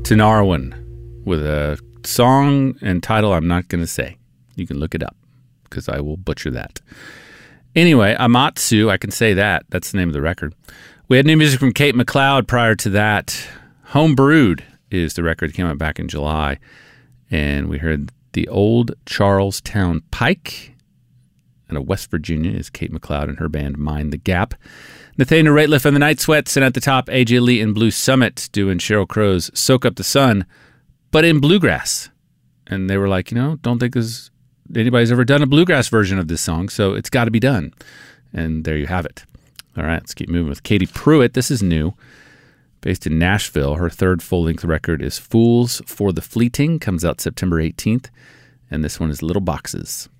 Tinariwen with a song and title I'm not going to say. You can look it up because I will butcher that. Anyway, Amatsu, I can say that. That's the name of the record. We had new music from Kate McLeod prior to that. Homebrewed is the record that came out back in July. And we heard The Old Charlestown Pike. And of West Virginia is Kate McLeod and her band Mind the Gap. Nathaniel Rateliff and the Night Sweats. And at the top, AJ Lee and Blue Summit doing Sheryl Crow's Soak Up the Sun, but in bluegrass. And they were like, don't think anybody's ever done a bluegrass version of this song, so it's got to be done. And there you have it. All right, let's keep moving with Katie Pruitt. This is new. Based in Nashville. Her third full-length record is Fools for the Fleeting. Comes out September 18th. And this one is Little Boxes.